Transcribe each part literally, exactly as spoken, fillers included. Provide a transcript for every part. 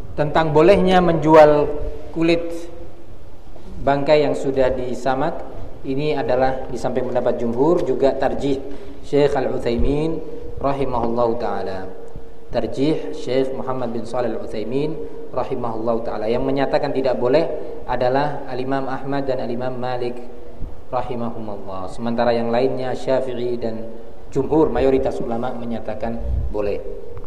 tentang bolehnya menjual kulit bangkai yang sudah disamak, ini adalah di samping pendapat jumhur juga tarjih Syekh Al-Utsaimin rahimahullahu taala. Tarjih Syekh Muhammad bin Shalih Al-Utsaimin rahimahullahu taala, yang menyatakan tidak boleh adalah Al-Imam Ahmad dan Al-Imam Malik rahimahumullah. Sementara yang lainnya Syafi'i dan jumhur mayoritas ulama menyatakan boleh.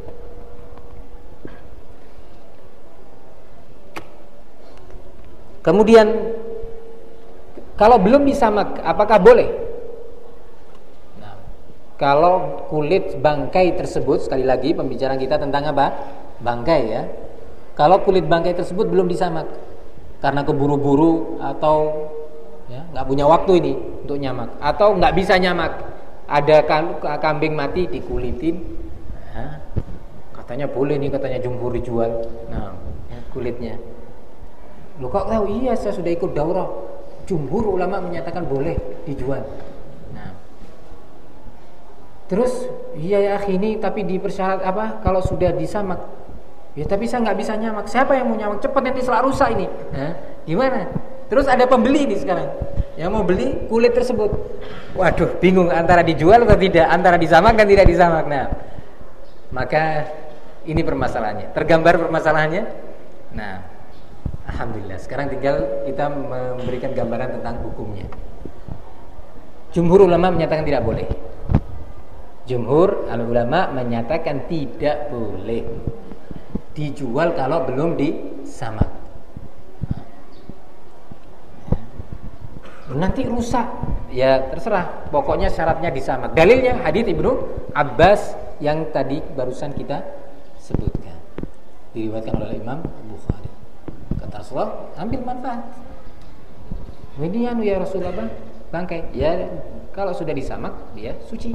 Kemudian kalau belum disamak, apakah boleh? Nah, kalau kulit bangkai tersebut, sekali lagi pembicaraan kita tentang apa? Bangkai ya. Kalau kulit bangkai tersebut belum disamak karena keburu-buru atau ya, nggak punya waktu ini untuk nyamak, atau nggak bisa nyamak, ada kambing mati dikulitin, nah, katanya boleh nih, katanya jumhur dijual. Nah, ya, kulitnya. Loh kok tahu? Iya, saya sudah ikut daurah. Jumhur ulama menyatakan boleh dijual. Nah, terus iya ya akhi, ini tapi dipersyarat apa? Kalau sudah disamak, ya tapi saya nggak bisa nyamak. Siapa yang mau nyamak? Cepat nanti setelah rusak ini. Nah, gimana? Terus ada pembeli nih sekarang yang mau beli kulit tersebut. Waduh, bingung antara dijual atau tidak, antara disamak dan tidak disamak. Nah, maka ini permasalahannya. Tergambar permasalahannya. Nah, alhamdulillah, sekarang tinggal kita memberikan gambaran tentang hukumnya. Jumhur ulama menyatakan tidak boleh. Jumhur ulama menyatakan tidak boleh dijual kalau belum disamak. Nanti rusak, ya terserah. Pokoknya syaratnya disamak. Dalilnya hadits Ibnu Abbas yang tadi barusan kita sebutkan, diriwayatkan oleh Imam Bukhari. Kata Rasulullah, ambil manfaat. Ini anu ya Rasulullah, bangkai. Ya kalau sudah disamak dia suci.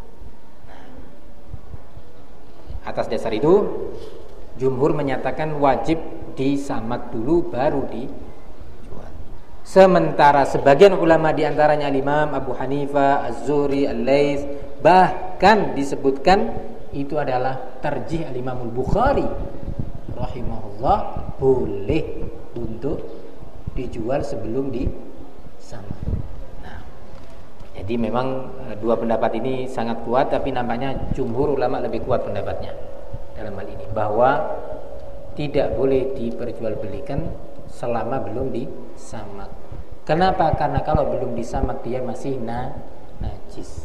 Atas dasar itu jumhur menyatakan wajib disamak dulu baru dijual. Sementara sebagian ulama diantaranya Imam Abu Hanifah, Az-Zuhri, Al-Laits, bahkan disebutkan itu adalah tarjih Al-Imam Al-Bukhari rahimahullah, boleh untuk dijual sebelum disamak. Nah, jadi memang dua pendapat ini sangat kuat, tapi nampaknya jumhur ulama lebih kuat pendapatnya dalam hal ini, bahwa tidak boleh diperjualbelikan selama belum disamak. Kenapa? Karena kalau belum disamak dia masih na najis.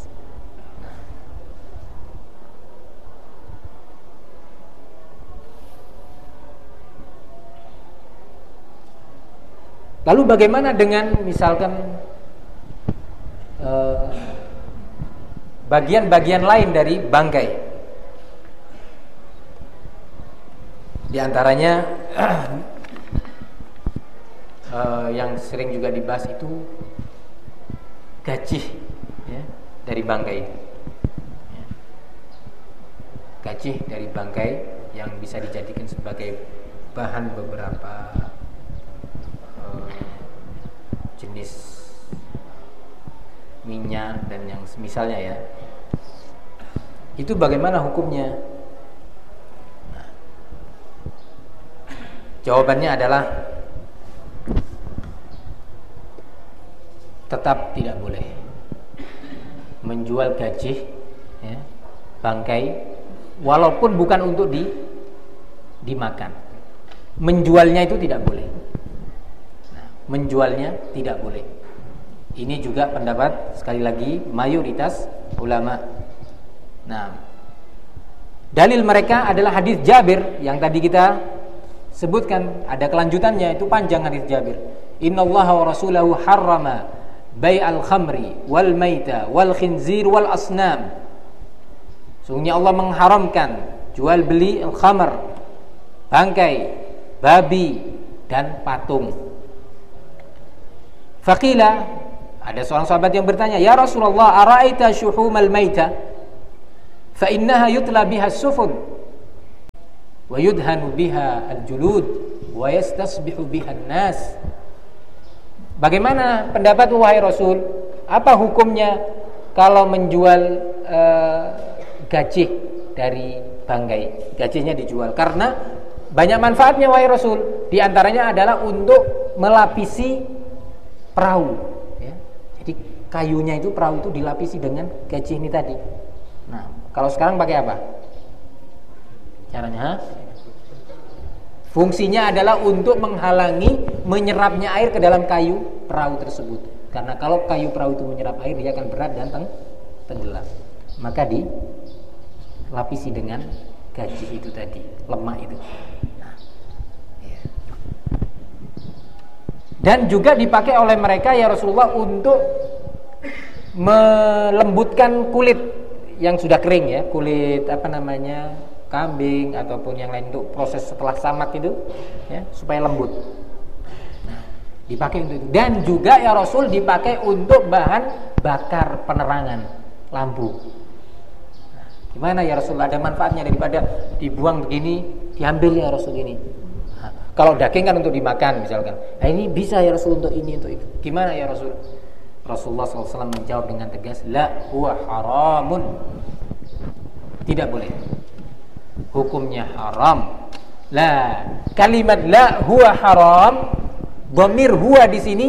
Lalu bagaimana dengan misalkan eh, bagian-bagian lain dari bangkai? Di antaranya eh, yang sering juga dibahas itu gajih ya, dari bangkai. Gajih dari bangkai yang bisa dijadikan sebagai bahan beberapa jenis minyak dan yang semisalnya ya. Itu bagaimana hukumnya? Nah, jawabannya adalah tetap tidak boleh menjual gajih ya, bangkai, walaupun bukan untuk di dimakan. Menjualnya itu tidak boleh. Menjualnya tidak boleh. Ini juga pendapat sekali lagi mayoritas ulama. Nah, dalil mereka adalah hadis Jabir yang tadi kita sebutkan, ada kelanjutannya, itu panjang hadis Jabir. Innallaha wa rasulahu harrama bai'al khamri wal maita wal khinzir wal asnam. Sungguhnya Allah mengharamkan jual beli al-khamr, bangkai, babi dan patung. Faqila, ada seorang sahabat yang bertanya, ya Rasulullah, ara'aita syuhumal maita fa innaha yutla biha as-sufun wa yudhanu biha al-julud wa yastasbihu biha an-nas. Bagaimana pendapat wahai Rasul? Apa hukumnya kalau menjual uh, gajih dari bangkai? Gajihnya dijual karena Banyak manfaatnya wahai Rasul. Di antaranya adalah untuk melapisi perahu. Ya. Jadi kayunya itu, perahu itu dilapisi dengan gajih ini tadi. Nah, kalau sekarang pakai apa? Caranya? Ha? Fungsinya adalah untuk menghalangi menyerapnya air ke dalam kayu perahu tersebut. Karena kalau kayu perahu itu menyerap air, dia akan berat dan teng- tenggelam. Maka dilapisi dengan gajih itu tadi, lemak itu. Nah, ya. Dan juga dipakai oleh mereka ya Rasulullah untuk melembutkan kulit yang sudah kering ya, kulit apa namanya, kambing ataupun yang lain, untuk proses setelah samak itu ya, supaya lembut. Nah, dipakai untuk itu. Dan juga ya Rasul dipakai untuk bahan bakar penerangan lampu. Nah, gimana ya Rasul, ada manfaatnya daripada dibuang begini, diambil ya Rasul ini. Nah, kalau daging kan untuk dimakan misalkan. Nah, ini bisa ya Rasul untuk ini, untuk itu. Gimana ya Rasul? Rasulullah shallallahu alaihi wasallam menjawab dengan tegas, la huwa haramun. Tidak boleh. Hukumnya haram. La, kalimat la huwa haram, dhamir huwa di sini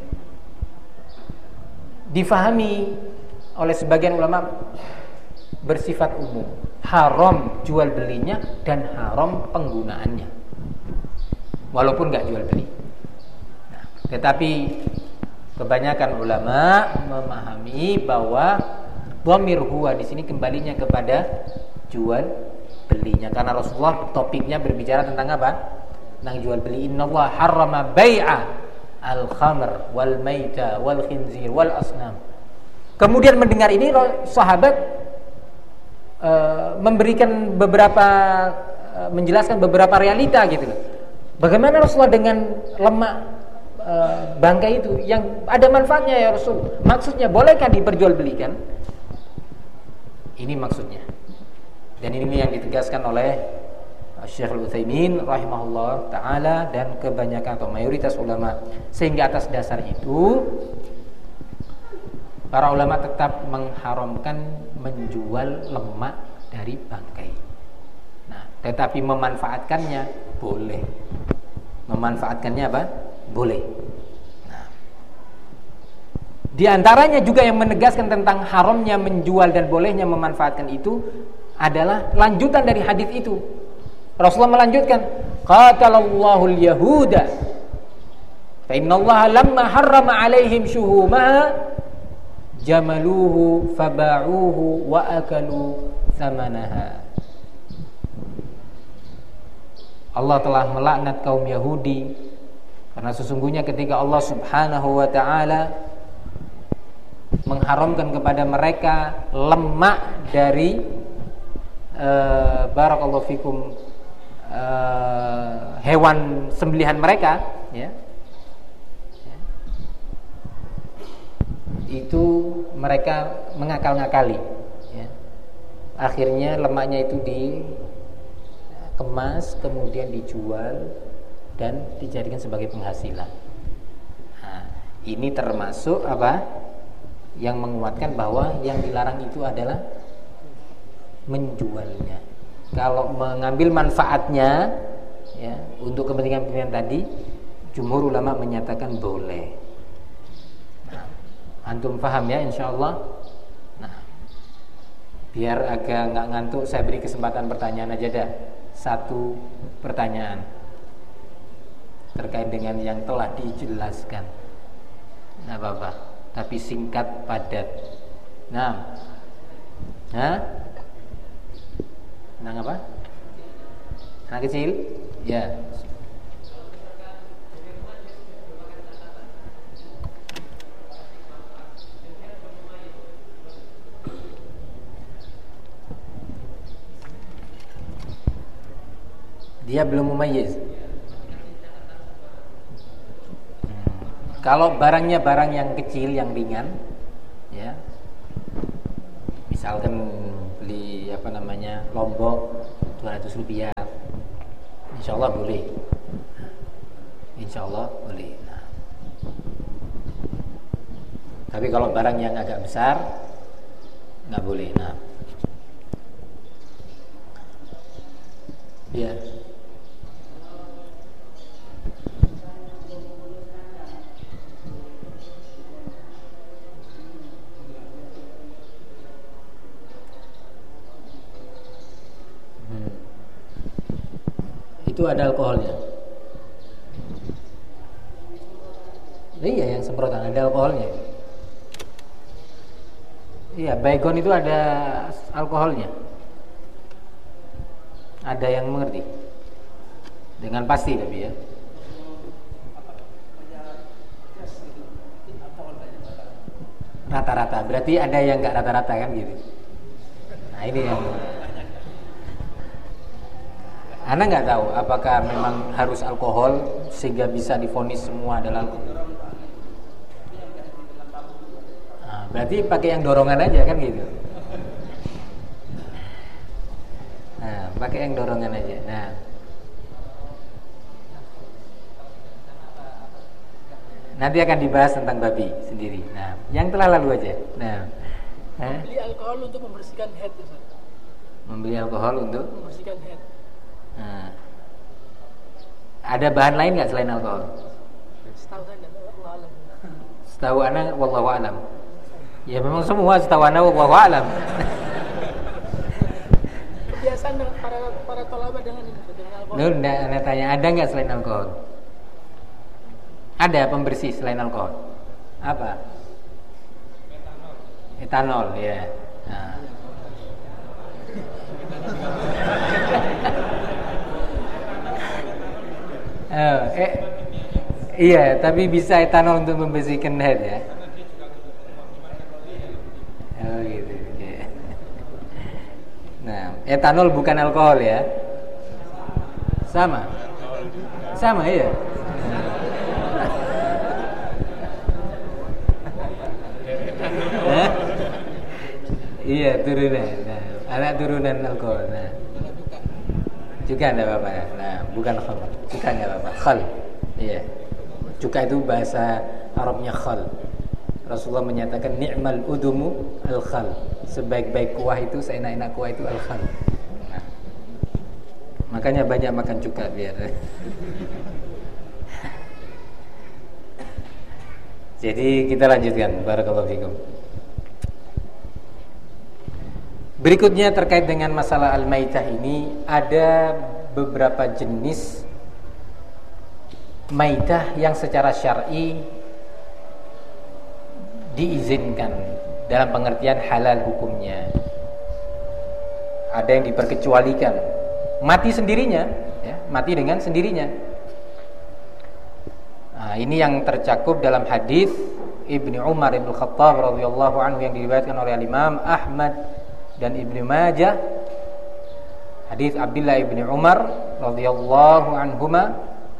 difahami oleh sebagian ulama bersifat umum. Haram jual belinya dan haram penggunaannya. Walaupun enggak jual beli. Nah, tetapi kebanyakan ulama memahami bahwa dhamir huwa di sini kembalinya kepada jual belinya, karena Rasulullah topiknya berbicara tentang apa? Tentang jual beli. Innallaha harrama bai'a al-khamr wal maita wal khinzir wal asnam. Kemudian mendengar ini sahabat e, memberikan beberapa e, menjelaskan beberapa realita gitu loh. Bagaimana Rasulullah dengan lemak e, bangkai itu yang ada manfaatnya ya Rasul? Maksudnya bolehkah diperjualbelikan? Ini maksudnya. Dan ini yang ditegaskan oleh Syekh Al-Utsaimin rahimahullah taala dan kebanyakan atau mayoritas ulama. Sehingga atas dasar itu para ulama tetap mengharamkan menjual lemak dari bangkai. Nah, tetapi memanfaatkannya boleh. Memanfaatkannya apa? Boleh. Nah, di antaranya juga yang menegaskan tentang haramnya menjual dan bolehnya memanfaatkan itu adalah lanjutan dari hadis itu. Rasulullah melanjutkan, qatalallahu al-yahuda fa innallaha lamma harrama 'alaihim syuhumaha jamaluhu faba'uhu wa akalu thamanaha. Allah telah melaknat kaum Yahudi karena sesungguhnya ketika Allah Subhanahu wa taala mengharamkan kepada mereka lemak dari Uh, barakallahu fikum uh, hewan sembelihan mereka ya. Ya, itu mereka mengakal-ngakali ya. Akhirnya lemaknya itu dikemas kemudian dijual dan dijadikan sebagai penghasilan. Nah, ini termasuk apa yang menguatkan bahwa yang dilarang itu adalah menjualnya. Kalau mengambil manfaatnya ya untuk kepentingan-kepentingan tadi, jumhur ulama menyatakan boleh. Nah, antum paham ya insyaallah. Nah, biar agak nggak ngantuk, saya beri kesempatan pertanyaan aja dah. Satu pertanyaan terkait dengan yang telah dijelaskan. Nah, apa-apa, tapi singkat padat. Nah, nah Anak apa? Anak kecil? Ya. Dia belum mumayyiz. Hmm. Kalau barangnya barang yang kecil, yang ringan, ya. Misalkan beli apa namanya lombok dua ratus rupiah, insya Allah boleh. Insya Allah boleh. Nah, tapi kalau barang yang agak besar nggak boleh. Nah, ya Itu ada alkoholnya. Iya, yang semprotan ada alkoholnya. Iya, baygon itu ada alkoholnya. Ada yang mengerti? Dengan pasti tapi ya. Rata-rata, berarti ada yang nggak rata-rata kan gitu. Nah ini yang Anda nggak tahu apakah memang harus alkohol sehingga bisa divonis semua adalah alkohol. Nah, berarti pakai yang dorongan aja kan gitu. Nah, pakai yang dorongan aja. Nah, nanti akan dibahas tentang babi sendiri. Nah, yang telah lalu aja. Nah, membeli alkohol untuk membersihkan head, Ustaz. Membeli alkohol untuk membersihkan head. Nah, ada bahan lain nggak selain alkohol? Setahu saya nggak, wallahu alam. Setahu ana wallahu alam. Ya memang semua setahu ana wallahu alam. Kebiasaan para para tolaba dengan ini, dengan alkohol. Nuh, anda tanya ada nggak selain alkohol? Ada pembersih selain alkohol. Apa? Etanol. Etanol, ya. Nah. oh, eh, iya, tapi bisa etanol untuk membersihkan head ya. Oh gitu. Ya. Nah, etanol bukan alkohol ya. Sama. Sama ya. Iya, turunan. Nah, anak turunan alkohol. Nah, juga enggak apa-apa. Nah, bukan khamr. Juga enggak apa-apa. Khal. Iya. Juga itu bahasa Arabnya khal. Rasulullah menyatakan ni'mal udumu al-khal. Sebaik-baik kuah itu, seenak-enak kuah itu al-khal. Nah, makanya banyak makan cuka biar. Jadi kita lanjutkan. Barakallahu fikum. Berikutnya terkait dengan masalah al-maitah ini, ada beberapa jenis maitah yang secara syar'i diizinkan dalam pengertian halal hukumnya. Ada yang diperkecualikan, mati sendirinya, ya, mati dengan sendirinya. Nah, ini yang tercakup dalam hadis Ibnu Umar Ibnu Khattab radhiyallahu anhu yang diriwayatkan oleh Imam Ahmad dan Ibnu Majah, hadis Abdullah ibni Umar radhiyallahu anhuma,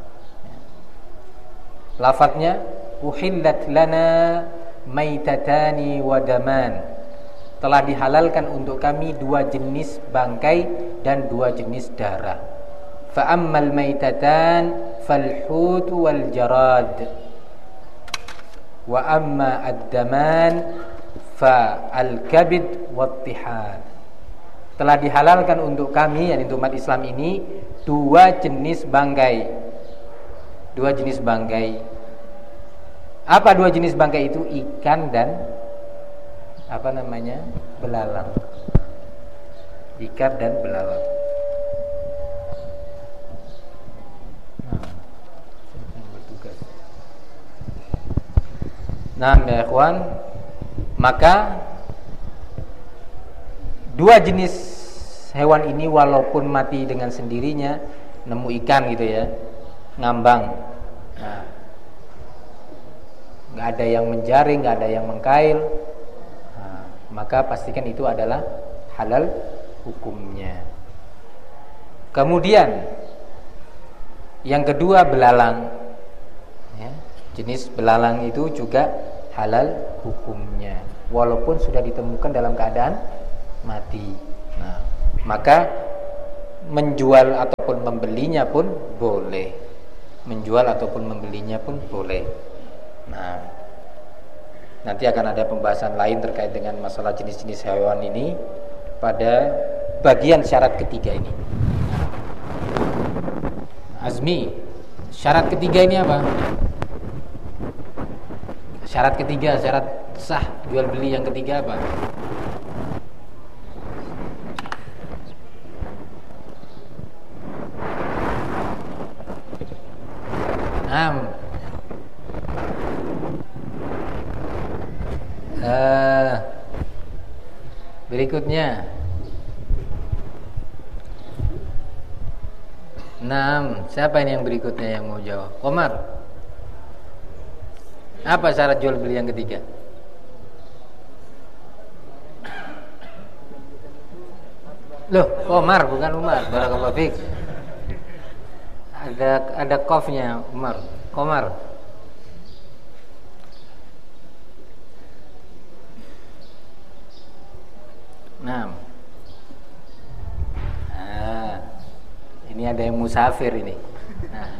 lafadznya uhillat lana maitatani wa daman, telah dihalalkan untuk kami dua jenis bangkai dan dua jenis darah. Fa ammal maitatan fal hut wal jarad wa amma ad-daman fa al-kabid wat-tihal. Telah dihalalkan untuk kami, yakni umat Islam ini, dua jenis bangkai. Dua jenis bangkai. Apa dua jenis bangkai itu? Ikan dan apa namanya? Belalang. Ikan dan belalang. Nah, ya ikhwan, maka dua jenis hewan ini walaupun mati dengan sendirinya, nemu ikan gitu ya, ngambang, nah, nggak ada yang menjaring, nggak ada yang mengkail, nah, maka pastikan itu adalah halal hukumnya. Kemudian yang kedua belalang, ya, jenis belalang itu juga halal hukumnya walaupun sudah ditemukan dalam keadaan mati. Nah, maka menjual ataupun membelinya pun boleh. Menjual ataupun membelinya pun boleh. Nah, nanti akan ada pembahasan lain terkait dengan masalah jenis-jenis hewan ini pada bagian syarat ketiga ini. Azmi, syarat ketiga ini apa? Syarat ketiga, syarat sah jual beli yang ketiga apa? Naam. Uh, berikutnya. Naam, siapa ini yang berikutnya yang mau jawab? Komar. Apa syarat jual beli yang ketiga? Loh, Komar bukan Umar. Barakallahu fiik. Ada ada qafnya Umar. Komar. Naam. Ah, ini ada yang musafir ini. Nah.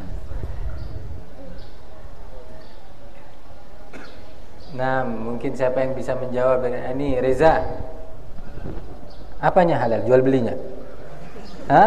Nah, mungkin siapa yang bisa menjawab ini? Reza. Apanya halal? Jual belinya? Hah?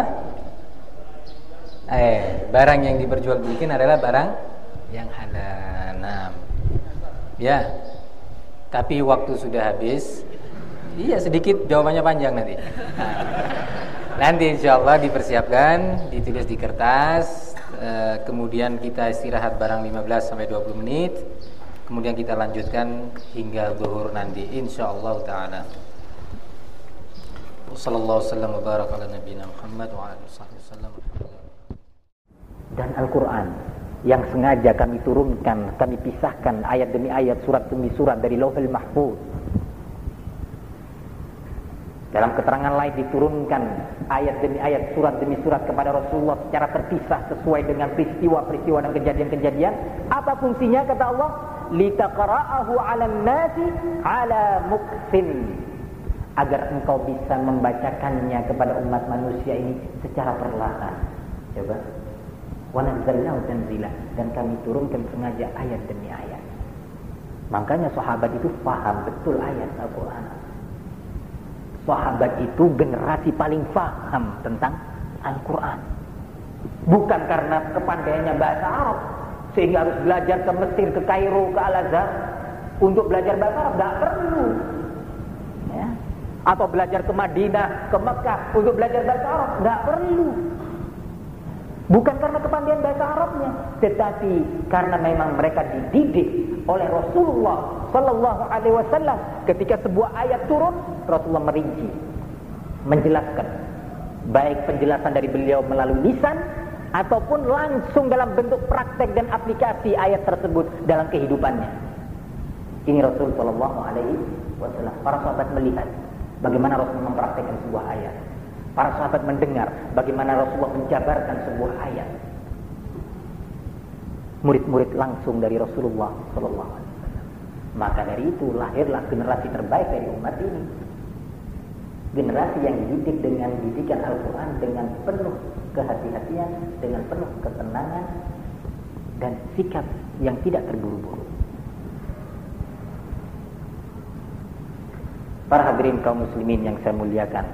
Eh, barang yang diperjualbelikan adalah barang yang halal. Nah. Ya. Tapi waktu sudah habis. Iya, sedikit jawabannya panjang nanti. Nah. Nanti insyaallah dipersiapkan, ditulis di kertas, e, kemudian kita istirahat barang lima belas sampai dua puluh menit. Kemudian kita lanjutkan hingga zuhur nanti insyaallah taala. Wassallallahu wasallam wa baraka ala nabiyina Muhammad wa alihi wasallam. Dan Al-Qur'an yang sengaja kami turunkan, kami pisahkan ayat demi ayat, surat demi surat dari Lauhul Mahfuz. Dalam keterangan lain diturunkan ayat demi ayat, surat demi surat kepada Rasulullah secara terpisah sesuai dengan peristiwa-peristiwa dan kejadian-kejadian. Apa fungsinya kata Allah? Litaqra'ahu 'alan nasi 'ala muqsin. Agar engkau bisa membacakannya kepada umat manusia ini secara perlahan. Coba. Wa nazzalnahu tanzila, dan kami turunkan sengaja ayat demi ayat. Makanya sahabat itu paham betul ayat Al-Qur'an. Sahabat itu generasi paling faham tentang Al-Quran. Bukan karena kepandaiannya bahasa Arab sehingga harus belajar ke Mesir, ke Kairo, ke Al-Azhar untuk belajar bahasa Arab. Tidak perlu ya. Atau belajar ke Madinah, ke Mekah untuk belajar bahasa Arab. Tidak perlu. Bukan karena kepandaian bahasa Arabnya, tetapi karena memang mereka dididik oleh Rasulullah Sallallahu Alaihi Wasallam. Ketika sebuah ayat turun, Rasulullah merinci, menjelaskan, baik penjelasan dari beliau melalui lisan ataupun langsung dalam bentuk praktek dan aplikasi ayat tersebut dalam kehidupannya. Ini Rasul Sallallahu Alaihi Wasallam. Para sahabat melihat bagaimana Rasul mempraktekkan sebuah ayat. Para sahabat mendengar bagaimana Rasulullah menjabarkan sebuah ayat. Murid-murid langsung dari Rasulullah Sallallahu Alaihi Wasallam. Maka dari itu lahirlah generasi terbaik dari umat ini. Generasi yang dididik dengan didikan Al-Quran dengan penuh kehati-hatian, dengan penuh ketenangan dan sikap yang tidak terburu-buru. Para hadirin kaum muslimin yang saya muliakan,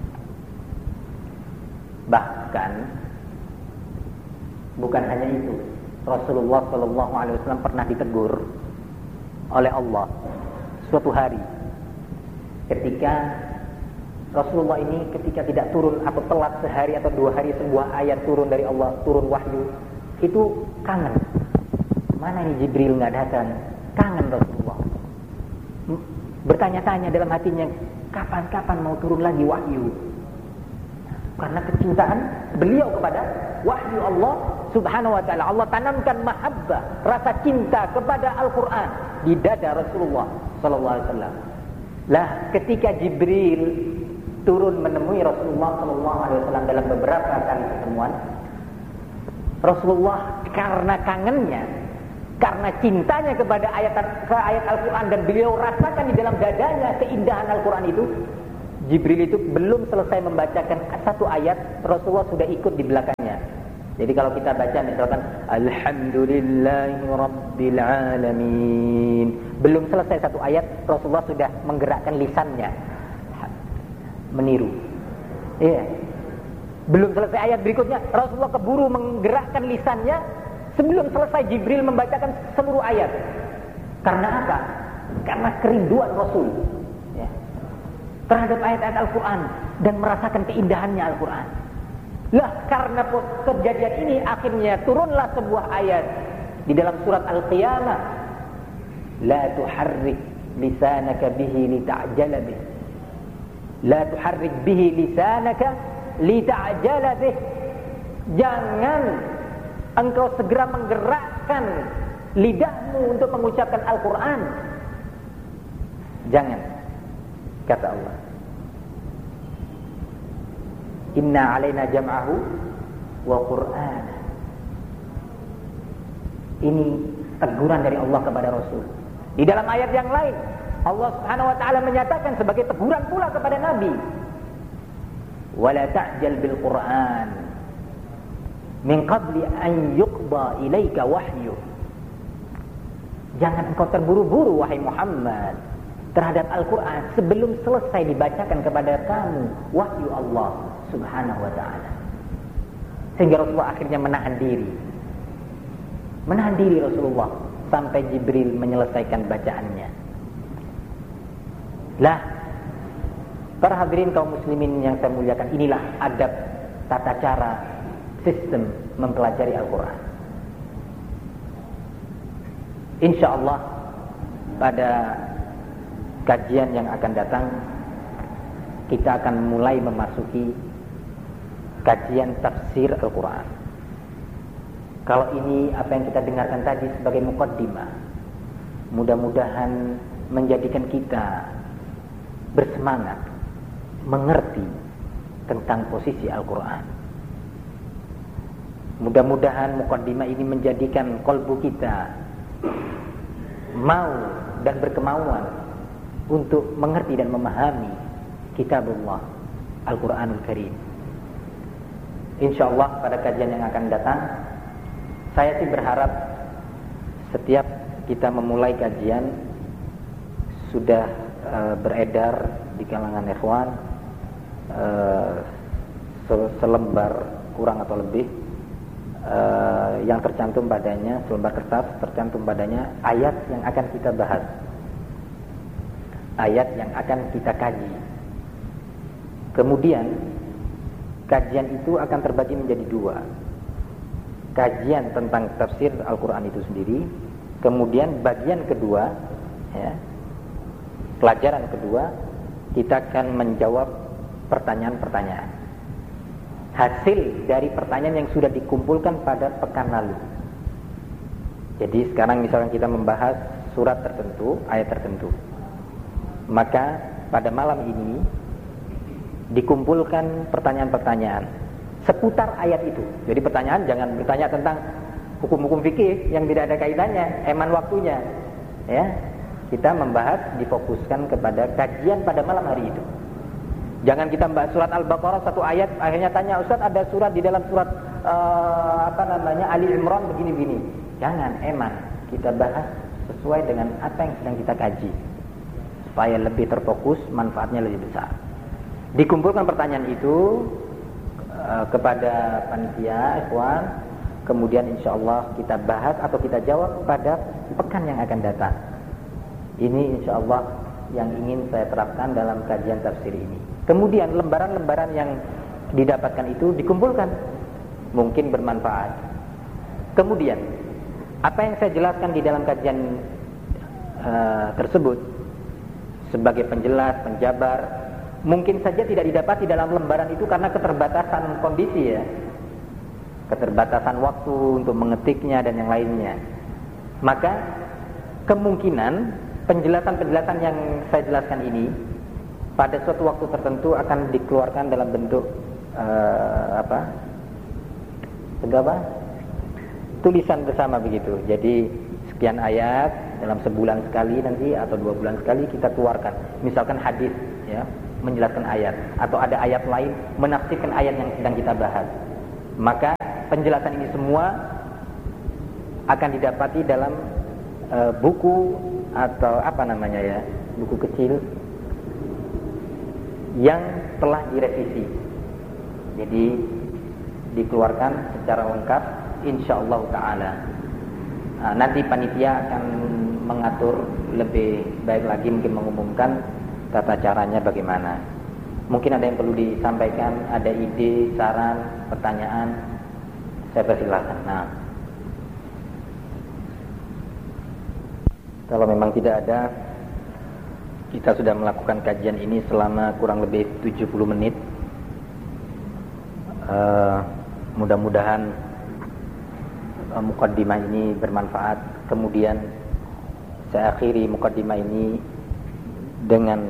bahkan bukan hanya itu, Rasulullah Shallallahu Alaihi Wasallam pernah ditegur oleh Allah suatu hari ketika Rasulullah ini ketika tidak turun atau telat sehari atau dua hari sebuah ayat turun dari Allah, turun wahyu, itu kangen. Mana ini Jibril nggak datang? Kangen Rasulullah. Bertanya-tanya dalam hatinya, kapan-kapan mau turun lagi wahyu? Karena kecintaan beliau kepada wahyu Allah Subhanahu wa ta'ala. Allah tanamkan mahabbah, rasa cinta kepada Al-Quran di dada Rasulullah sallallahu alaihi wasallam. Lah, ketika Jibril turun menemui Rasulullah sallallahu alaihi wasallam dalam beberapa kali pertemuan, Rasulullah karena kangennya, karena cintanya kepada ayat ke ayat Al-Quran dan beliau rasakan di dalam dadanya keindahan Al-Quran itu, Jibril itu belum selesai membacakan satu ayat, Rasulullah sudah ikut di belakangnya. Jadi kalau kita baca misalkan Alhamdulillahi Rabbil Alamin, belum selesai satu ayat, Rasulullah sudah menggerakkan lisannya meniru. Iya. Belum selesai ayat berikutnya, Rasulullah keburu menggerakkan lisannya sebelum selesai Jibril membacakan seluruh ayat. Karena apa? Karena kerinduan Rasul ya, terhadap ayat-ayat Al-Quran dan merasakan keindahannya Al-Quran. Lah, karena kejadian ini akhirnya turunlah sebuah ayat di dalam surat Al-Qiyamah, la tuharrik lisanaka bihi lita'jala bih. La tuharrik bihi lisanaka lita'jala bih. Jangan engkau segera menggerakkan lidahmu untuk mengucapkan Al-Quran. Jangan, kata Allah. Inna alaina jam'ahu wa Qur'an. Ini teguran dari Allah kepada Rasul. Di dalam ayat yang lain, Allah Subhanahu wa taala menyatakan sebagai teguran pula kepada Nabi, wala ta'jal bil Qur'an min qabli an yuqda ilaika wahyu. Jangan engkau terburu-buru wahai Muhammad terhadap Al-Quran sebelum selesai dibacakan kepada kamu wahyu Allah Subhanahu wa ta'ala. Sehingga Rasulullah akhirnya menahan diri. Menahan diri Rasulullah sampai Jibril menyelesaikan bacaannya. Lah, para hadirin kaum muslimin yang saya muliakan, inilah adab, tata cara, sistem mempelajari Al-Quran. Insya Allah pada kajian yang akan datang kita akan mulai memasuki kajian tafsir Al-Quran. Kalau ini apa yang kita dengarkan tadi sebagai muqaddimah, mudah-mudahan menjadikan kita bersemangat mengerti tentang posisi Al-Quran. Mudah-mudahan muqaddimah ini menjadikan qalbu kita mau dan berkemauan untuk mengerti dan memahami kitabullah Al-Quranul Karim. InsyaAllah pada kajian yang akan datang, saya sih berharap setiap kita memulai kajian sudah uh, beredar di kalangan ikhwan uh, selembar kurang atau lebih Uh, yang tercantum padanya, selembar kertas tercantum padanya ayat yang akan kita bahas, ayat yang akan kita kaji. Kemudian kajian itu akan terbagi menjadi dua. Kajian tentang tafsir Al-Quran itu sendiri, kemudian bagian kedua, ya, pelajaran kedua, kita akan menjawab pertanyaan-pertanyaan hasil dari pertanyaan yang sudah dikumpulkan pada pekan lalu. Jadi sekarang misalnya kita membahas surat tertentu, ayat tertentu, maka pada malam ini dikumpulkan pertanyaan-pertanyaan seputar ayat itu. Jadi pertanyaan jangan bertanya tentang hukum-hukum fikih yang tidak ada kaitannya, eman waktunya, ya. Kita membahas, difokuskan kepada kajian pada malam hari itu. Jangan kita membahas surat Al-Baqarah satu ayat, akhirnya tanya, Ustaz ada surat di dalam surat uh, apa namanya Ali Imran begini-begini. Jangan, eman kita bahas sesuai dengan apa yang sedang kita kaji, supaya lebih terfokus, manfaatnya lebih besar. Dikumpulkan pertanyaan itu uh, kepada panitia ikhwan, kemudian insyaallah kita bahas atau kita jawab pada pekan yang akan datang. Ini insyaallah yang ingin saya terapkan dalam kajian tafsir ini. Kemudian lembaran-lembaran yang didapatkan itu dikumpulkan, mungkin bermanfaat. Kemudian apa yang saya jelaskan di dalam kajian uh, tersebut sebagai penjelas, penjabar, mungkin saja tidak didapati dalam lembaran itu karena keterbatasan kondisi, ya, keterbatasan waktu untuk mengetiknya dan yang lainnya. Maka kemungkinan penjelasan-penjelasan yang saya jelaskan ini pada suatu waktu tertentu akan dikeluarkan dalam bentuk uh, apa? Apa? Tulisan bersama begitu. Jadi sekian ayat dalam sebulan sekali nanti atau dua bulan sekali kita keluarkan. Misalkan hadis, ya, menjelaskan ayat, atau ada ayat lain menafsirkan ayat yang sedang kita bahas. Maka penjelasan ini semua akan didapati dalam uh, buku atau apa namanya, ya, buku kecil yang telah direvisi. Jadi dikeluarkan secara lengkap insyaallah taala. Nah, nanti panitia akan mengatur lebih baik lagi, mungkin mengumumkan tata caranya bagaimana. Mungkin ada yang perlu disampaikan, ada ide, saran, pertanyaan, saya persilahkan. Nah, Kalau memang tidak ada, kita sudah melakukan kajian ini selama kurang lebih tujuh puluh menit. uh, Mudah-mudahan uh, mukaddimah ini bermanfaat. Kemudian saya akhiri mukaddimah ini dengan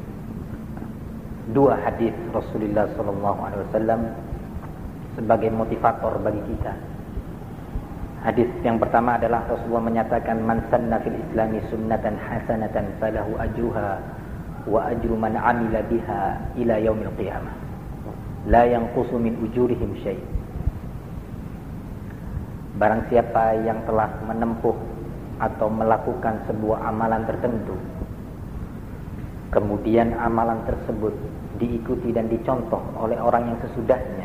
dua hadis Rasulullah sallallahu alaihi wasallam sebagai motivator bagi kita. Hadis yang pertama adalah Rasulullah menyatakan, man sanna fil islami sunnatan hasanatan falahu ajruha wa ajru man amila biha ila yaumil qiyamah la yanqusu min ujurihim syai'. Barang siapa yang telah menempuh atau melakukan sebuah amalan tertentu, kemudian amalan tersebut diikuti dan dicontoh oleh orang yang sesudahnya,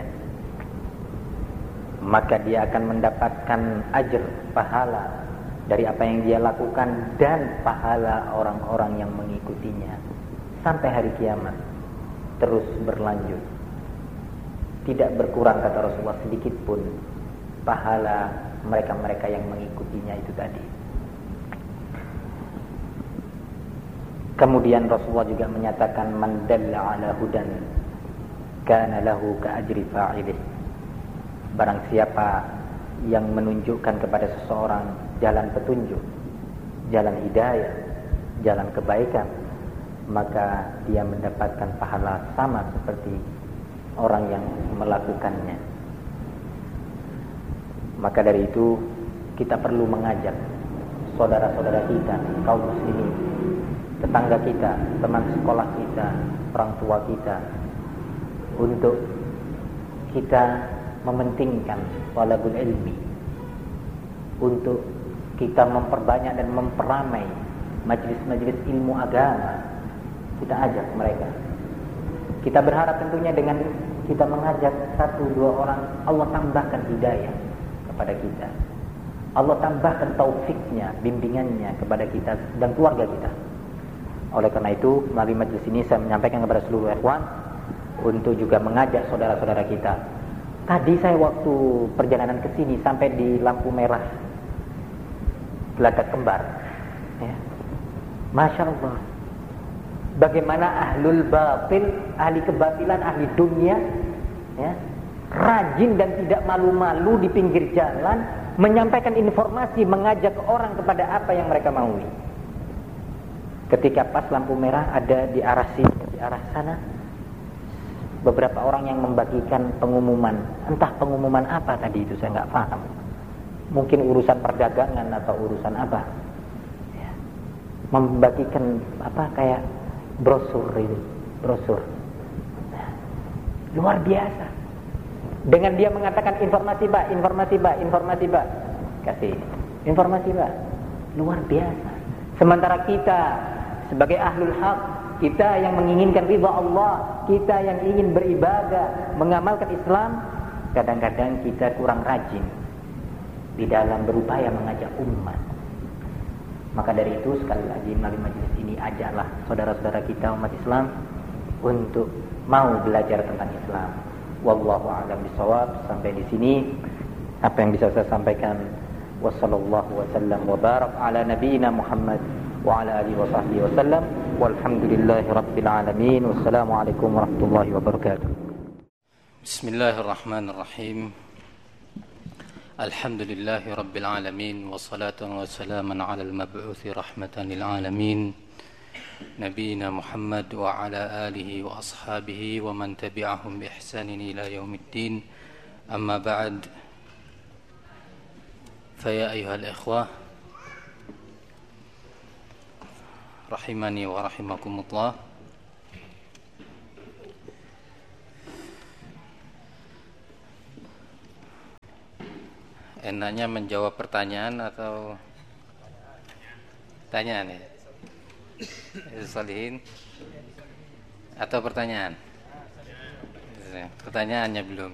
maka dia akan mendapatkan ajr, pahala dari apa yang dia lakukan dan pahala orang-orang yang mengikutinya sampai hari kiamat, terus berlanjut, tidak berkurang kata Rasulullah sedikit pun pahala mereka-mereka yang mengikutinya itu tadi. Kemudian Rasulullah juga menyatakan, man dalla ala hudan kana lahu ka ajri fa'ilih. Barang siapa yang menunjukkan kepada seseorang jalan petunjuk, jalan hidayah, jalan kebaikan, maka dia mendapatkan pahala sama seperti orang yang melakukannya. Maka dari itu kita perlu mengajak saudara-saudara kita, kaum muslimin, tetangga kita, teman sekolah kita, orang tua kita, untuk kita mementingkan talabul ilmi, untuk kita memperbanyak dan memperamai majlis-majlis ilmu agama. Kita ajak mereka. Kita berharap tentunya dengan kita mengajak satu dua orang, Allah tambahkan hidayah kepada kita, Allah tambahkan taufiknya, bimbingannya kepada kita dan keluarga kita. Oleh karena itu, melalui majlis ini saya menyampaikan kepada seluruh ikhwan untuk juga mengajak saudara-saudara kita. Tadi saya waktu perjalanan ke sini sampai di lampu merah Geladak Kembar, ya. Masya Allah, bagaimana ahlul batil, ahli kebatilan, ahli dunia, ya, rajin dan tidak malu-malu di pinggir jalan menyampaikan informasi, mengajak orang kepada apa yang mereka maui. Ketika pas lampu merah ada di arah sini, di arah sana, beberapa orang yang membagikan pengumuman, entah pengumuman apa tadi itu saya nggak paham. Mungkin urusan perdagangan atau urusan apa. Ya. Membagikan apa kayak brosur ini, brosur. Nah, luar biasa. Dengan dia mengatakan informasi Pak, informasi Pak, informasi Pak, kasih informasi Pak, luar biasa. Sementara kita sebagai ahlul haq, kita yang menginginkan ridha Allah, kita yang ingin beribadah, mengamalkan Islam, kadang-kadang kita kurang rajin di dalam berupaya mengajak umat. Maka dari itu sekali lagi melalui majelis ini ajaklah saudara-saudara kita umat Islam untuk mau belajar tentang Islam. Wallahu a'lam bishawab. Sampai di sini apa yang bisa saya sampaikan. Wassallallahu wasallam wa barak ala nabiyyina Muhammad wa ala alihi wa sahbihi wasallam. Walhamdulillahi rabbil alamin. Wassalamualaikum warahmatullahi wabarakatuh. Bismillahirrahmanirrahim. Alhamdulillahi rabbil alamin. Wassalatu wassalamu ala al-mab'uthi rahmatan lil alamin, nabiyina Muhammad wa ala alihi wa ashabihi wa man tabi'ahum bi ihsanin ila yaumiddin. Amma ba'd. Fa ya ayyuhal ikhwah rahimani wa rahimakumullah. Enaknya menjawab pertanyaan atau pertanyaan ya? Salihin atau pertanyaan? Pertanyaannya belum.